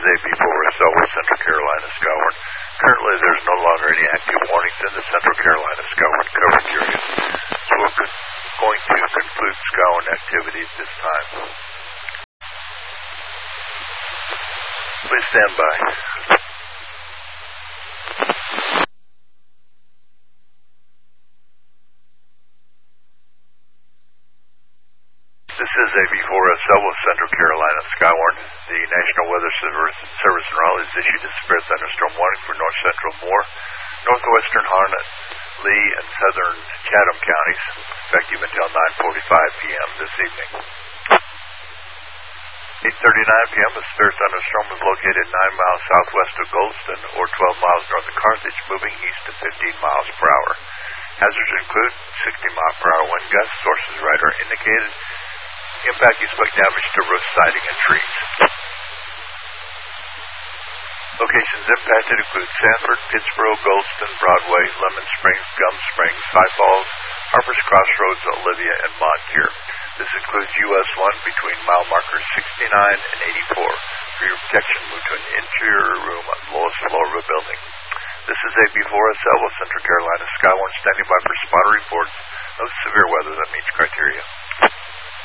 AB4SL with Central Carolina Skywarn. Currently, there's no longer any active warnings in the Central Carolina Skywarn coverage area. So we're going to conclude Skywarn activity at this time. Please stand by. This is AB4SL with Central Carolina Skywarn. The National Weather Service in Raleigh has issued a severe thunderstorm warning for north central Moore, northwestern Harnett, Lee, and southern Chatham counties, effective until 9:45 p.m. this evening. 8:39 p.m. a severe thunderstorm was located 9 miles southwest of Goldston or 12 miles north of Carthage, moving east at 15 miles per hour. Hazards include 60-mile-per-hour wind gusts. Sources radar indicated impact expect damage to roof siding and trees. Locations impacted include Sanford, Pittsboro, Goldston, Broadway, Lemon Springs, Gum Springs, High Falls, Harper's Crossroads, Olivia, and Montier. This includes US 1 between mile markers 69 and 84. For your protection, move to an interior room on the lowest floor of a building. This is AB4SL with Central Carolina Skywarn standing by for spotter reports of severe weather that meets criteria.